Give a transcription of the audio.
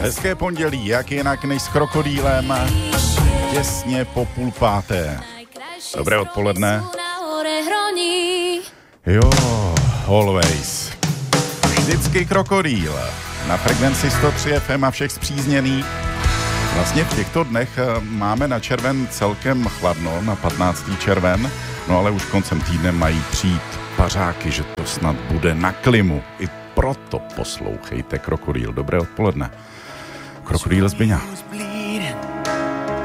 Hezké pondělí, jak jinak než s krokodýlem, těsně po 4:30. Dobré odpoledne. Jo, always. Vždycky krokodýl. Na frekvenci 103 FM a všech zpřízněných. Vlastně v těchto dnech máme na červen celkem chladno, na 15. červen, no ale už koncem týdne mají přijít pařáky, že to snad bude na klimu. I proto poslouchejte Krokodýl. Dobré odpoledne. Krokodýl Zbyňa.